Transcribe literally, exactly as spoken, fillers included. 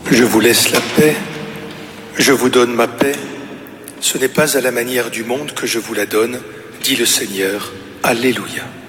Je vous laisse la paix, je vous donne ma paix. Ce n'est pas à la manière du monde que je vous la donne, dit le Seigneur. Alléluia.